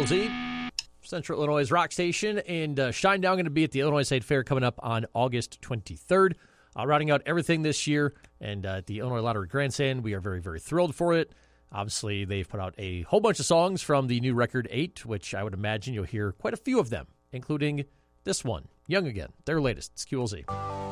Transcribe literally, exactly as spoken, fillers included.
Z, Central Illinois' rock station, and uh, Shinedown going to be at the Illinois State Fair coming up on August twenty-third. Uh, rounding out everything this year, and uh, at the Illinois Lottery Grandstand, we are very, very thrilled for it. Obviously, they've put out a whole bunch of songs from the new record eight, which I would imagine you'll hear quite a few of them, including this one, Young Again, their latest. It's Q L Z.